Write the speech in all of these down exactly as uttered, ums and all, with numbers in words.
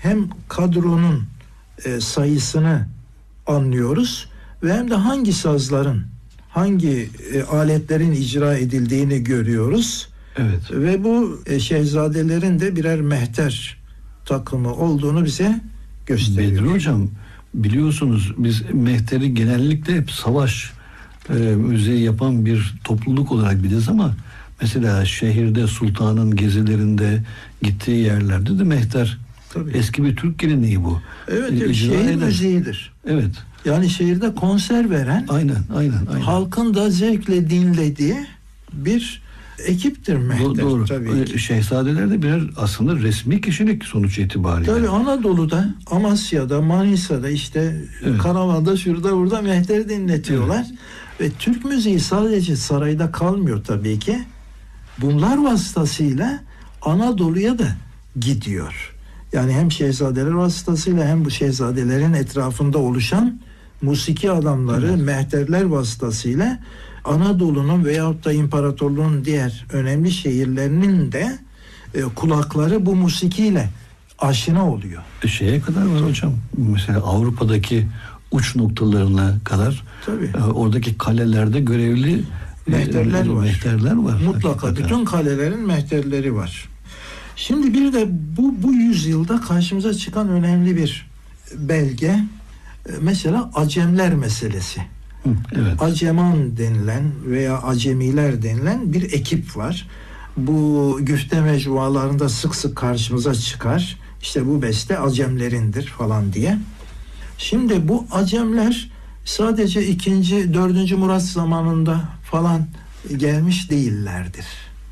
hem kadronun e, sayısını anlıyoruz ve hem de hangi sazların, hangi e, aletlerin icra edildiğini görüyoruz. Evet. Ve bu e, şehzadelerin de birer mehter takımı olduğunu bize gösteriyor. Bedri Hocam, biliyorsunuz biz mehteri genellikle hep savaş e, müziği yapan bir topluluk olarak biliriz ama mesela şehirde, sultanın gezilerinde, gittiği yerlerde de mehter. Tabii. Eski bir Türk geleneği bu. Evet, evet, şehir eder. müziğidir. Evet. Yani şehirde konser veren, aynen, aynen, aynen. halkın da zevkle dinlediği bir ekiptir mehter. Do- doğru. Tabii ki. Şehzadeler de birer aslında resmi kişilik sonuç itibariyle. Tabii Anadolu'da, Amasya'da, Manisa'da işte evet. Karavanda şurada burada mehter dinletiyorlar. Evet. Ve Türk müziği sadece sarayda kalmıyor tabii ki. Bunlar vasıtasıyla Anadolu'ya da gidiyor. Yani hem şehzadeler vasıtasıyla hem bu şehzadelerin etrafında oluşan musiki adamları, evet. mehterler vasıtasıyla Anadolu'nun veyahut da imparatorluğun diğer önemli şehirlerinin de e, kulakları bu musikiyle aşina oluyor. E şeye kadar var hocam. Mesela Avrupa'daki uç noktalarına kadar e, oradaki kalelerde görevli mehterler e, var. Mehterler var. Mutlaka hakikaten. Bütün kalelerin mehterleri var. Şimdi bir de bu bu yüzyılda karşımıza çıkan önemli bir belge e, mesela Acemler meselesi. Hı, evet. Aceman denilen veya Acemiler denilen bir ekip var. Bu güfte mecmualarında sık sık karşımıza çıkar. İşte bu beste Acemlerindir falan diye. Şimdi bu Acemler sadece ikinci, dördüncü Murat zamanında falan gelmiş değillerdir.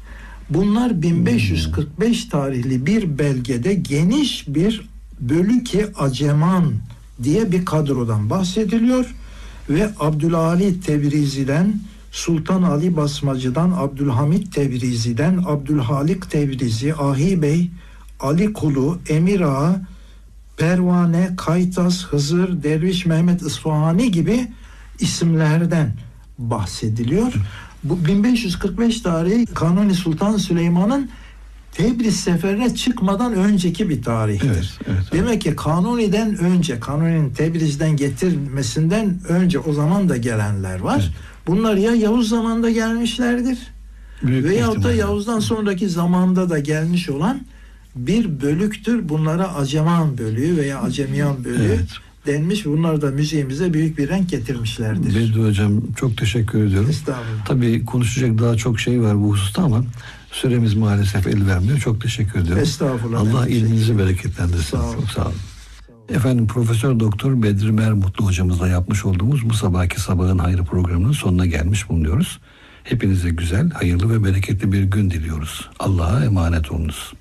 Bunlar bin beş yüz kırk beş tarihli bir belgede geniş bir Bölük-i Aceman diye bir kadrodan bahsediliyor ve Abdülali Tebrizi'den, Sultan Ali Basmacı'dan, Abdülhamit Tebrizi'den, Abdülhalik Tebrizi, Ahi Bey, Ali Kulu, Emir Ağa, Pervane, Kaytas, Hızır, Derviş Mehmet İsfahani gibi isimlerden bahsediliyor. Bu bin beş yüz kırk beş tarihi Kanuni Sultan Süleyman'ın Tebriz seferine çıkmadan önceki bir tarihtir. Evet, evet, Demek evet. ki Kanuni'den önce, Kanuni'nin Tebriz'den getirmesinden önce o zaman da gelenler var. Evet. Bunlar ya Yavuz zamanında gelmişlerdir Büyük veyahut da Yavuz'dan sonraki zamanda da gelmiş olan bir bölüktür. Bunlara Aceman bölüğü veya Acemiyan bölüğü evet. denmiş. Bunlar da müziğimize büyük bir renk getirmişlerdir. Bedri Hocam çok teşekkür ediyorum. Estağfurullah. Tabii konuşacak daha çok şey var bu hususta ama süremiz maalesef el vermiyor. Çok teşekkür ediyorum. Estağfurullah. Allah ilinizi bereketlendirsin. Sağ olun. Çok sağ olun. Efendim Profesör Doktor Bedri Mermutlu hocamızla yapmış olduğumuz bu sabahki Sabahın Hayrı programının sonuna gelmiş bulunuyoruz. Hepinize güzel, hayırlı ve bereketli bir gün diliyoruz. Allah'a emanet olunuz.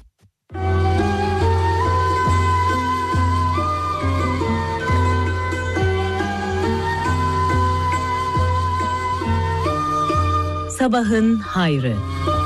Sabahın Hayrı.